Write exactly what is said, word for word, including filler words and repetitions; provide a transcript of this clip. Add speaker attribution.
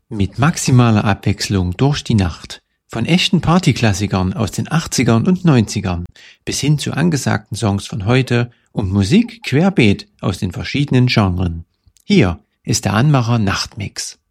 Speaker 1: Mit maximaler Abwechslung durch die Nacht. Von echten Partyklassikern aus den achtzigern und neunzigern bis hin zu angesagten Songs von heute und Musik querbeet aus den verschiedenen Genren. Hier ist der Anmacher Nachtmix.